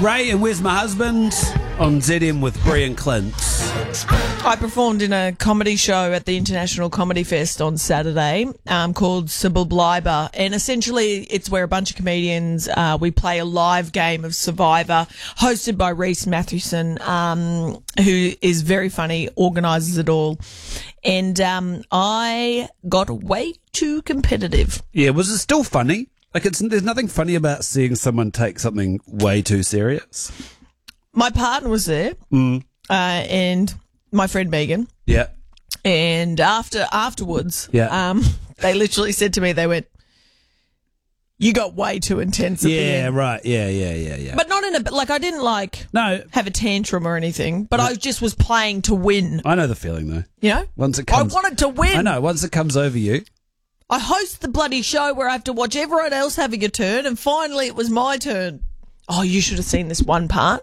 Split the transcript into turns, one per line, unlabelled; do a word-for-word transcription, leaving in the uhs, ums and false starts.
Ray and Where's My Husband on Z M with Brie and Clint.
I performed in a comedy show at the International Comedy Fest on Saturday um, called Sybil Bleiber. And essentially it's where a bunch of comedians, uh, we play a live game of Survivor hosted by Reese Mathewson, um, who is very funny, organises it all. And um, I got way too competitive.
Yeah, was it still funny? Like, it's there's nothing funny about seeing someone take something way too serious.
My partner was there,
Mm.
uh, and my friend Megan.
Yeah.
And after afterwards,
Yeah.
um, they literally said to me, they went, "You got way too intense at the
Yeah,
end."
right. Yeah, yeah, yeah, yeah.
But not in a, like, I didn't like
no,
have a tantrum or anything, but I just was playing to win,
I know the feeling though.
you know?
Once it
I
comes,
wanted to win.
I know. Once it comes over you,
I host the bloody show where I have to watch everyone else having a turn, and finally it was my turn. Oh, you should have seen this one part.